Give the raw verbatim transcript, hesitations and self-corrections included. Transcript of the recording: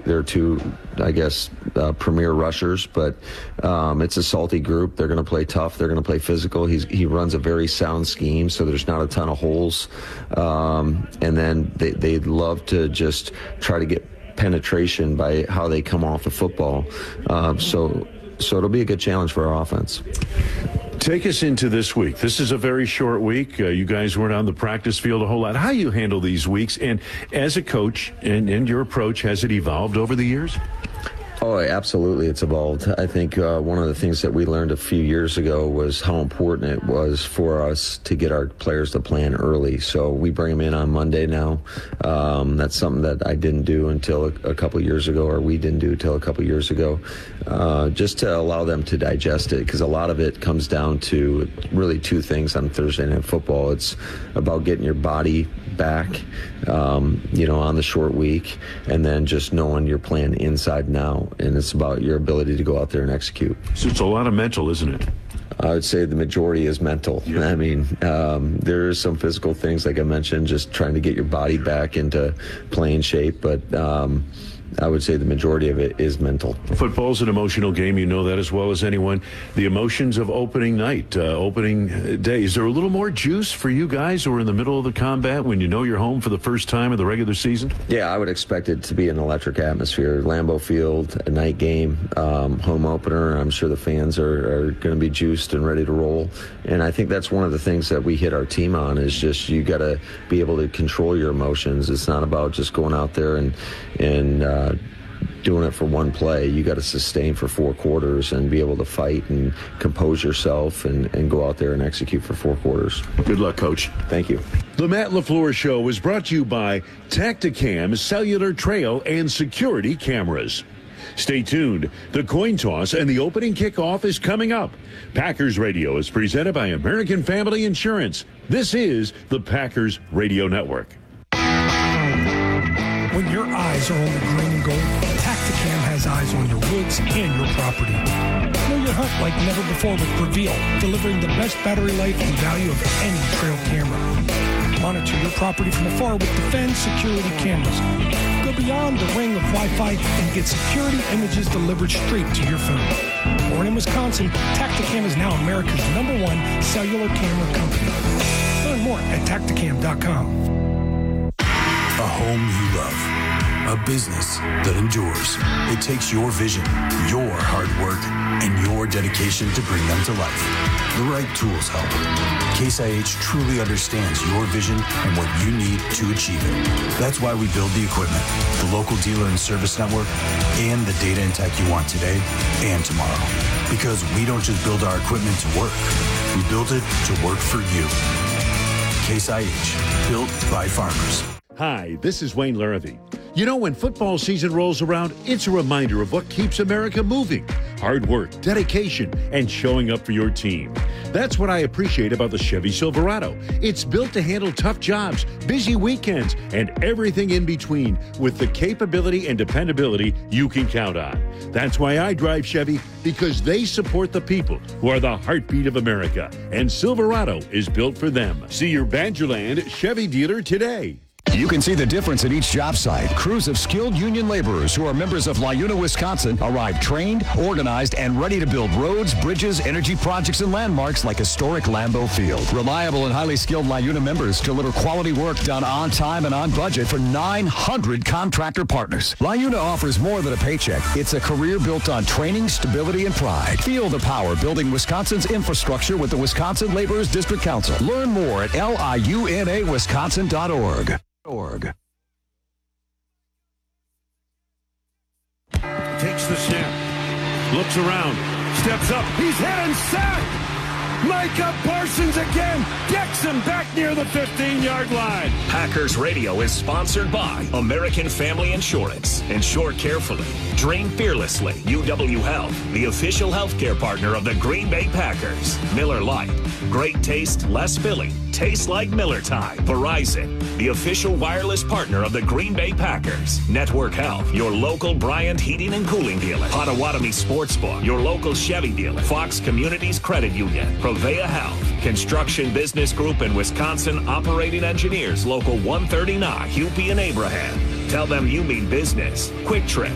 they're two, I guess, uh, premier rushers, but um, it's a salty group. They're going to play tough. They're going to play physical. He's, he runs a very sound scheme, so there's not a ton of holes. Um, and then they, they love to just try to get penetration by how they come off the football. Uh, so, so it'll be a good challenge for our offense. Take us into this week. This is a very short week. Uh, you guys weren't on the practice field a whole lot. How do you handle these weeks? And as a coach, and, and your approach, has it evolved over the years? Oh, absolutely. It's evolved. I think uh, one of the things that we learned a few years ago was how important it was for us to get our players to plan early. So we bring them in on Monday now. Um, that's something that I didn't do until a, a couple years ago, or we didn't do until a couple years ago, uh, just to allow them to digest it, because a lot of it comes down to really two things on Thursday Night Football. It's about getting your body back, um, you know, on the short week, and then just knowing your plan inside now. And it's about your ability to go out there and execute. So it's a lot of mental, isn't it? I would say the majority is mental. Yeah. I mean, um, there is some physical things, like I mentioned, just trying to get your body back into playing shape. But um, I would say the majority of it is mental. Football's an emotional game. You know that as well as anyone. The emotions of opening night, uh, opening day. Is there a little more juice for you guys who are in the middle of the combat when you know you're home for the first time of the regular season? Yeah, I would expect it to be an electric atmosphere. Lambeau Field, a night game, um, home opener. I'm sure the fans are, are going to be juiced and ready to roll. And I think that's one of the things that we hit our team on, is just you got to be able to control your emotions. It's not about just going out there and, and uh, doing it for one play. You got to sustain for four quarters and be able to fight and compose yourself and, and go out there and execute for four quarters. Good luck, Coach. Thank you. The Matt LaFleur Show was brought to you by Tacticam Cellular Trail and Security Cameras. Stay tuned. The coin toss and the opening kickoff is coming up. Packers Radio is presented by American Family Insurance. This is the Packers Radio Network. When your eyes are on the green and gold, Tacticam has eyes on your woods and your property. Know your hunt like never before with Prevail, delivering the best battery life and value of any trail camera. Monitor your property from afar with Defend Security cameras. Go beyond the ring of Wi-Fi and get security images delivered straight to your phone. Born in Wisconsin, Tacticam is now America's number one cellular camera company. Learn more at Tacticam dot com. A home you love. A business that endures. It takes your vision, your hard work, and your dedication to bring them to life. The right tools help. Case I H truly understands your vision and what you need to achieve it. That's why we build the equipment, the local dealer and service network, and the data and tech you want today and tomorrow. Because we don't just build our equipment to work. We build it to work for you. Case I H, built by farmers. Hi, this is Wayne Larrivee. You know, when football season rolls around, it's a reminder of what keeps America moving. Hard work, dedication, and showing up for your team. That's what I appreciate about the Chevy Silverado. It's built to handle tough jobs, busy weekends, and everything in between with the capability and dependability you can count on. That's why I drive Chevy, because they support the people who are the heartbeat of America. And Silverado is built for them. See your Badgerland Chevy dealer today. You can see the difference at each job site. Crews of skilled union laborers who are members of LiUNA, Wisconsin arrive trained, organized, and ready to build roads, bridges, energy projects, and landmarks like historic Lambeau Field. Reliable and highly skilled LiUNA members deliver quality work done on time and on budget for nine hundred contractor partners. LiUNA offers more than a paycheck. It's a career built on training, stability, and pride. Feel the power building Wisconsin's infrastructure with the Wisconsin Laborers District Council. Learn more at L I U N A Wisconsin dot org. Org. Takes the snap, looks around, steps up, he's hit and sacked! Micah Parsons again gets him back near the fifteen-yard line. Packers Radio is sponsored by American Family Insurance. Insure carefully. Dream fearlessly. U W Health, the official healthcare partner of the Green Bay Packers. Miller Lite. Great taste, less filling. Tastes like Miller time. Verizon, the official wireless partner of the Green Bay Packers. Network Health, your local Bryant Heating and Cooling dealer. Potawatomi Sportsbook, your local Chevy dealer. Fox Communities Credit Union. Provea Health, Construction Business Group in Wisconsin, operating engineers, Local one thirty-nine, Hupie and Abraham. Tell them you mean business. Quick Trip,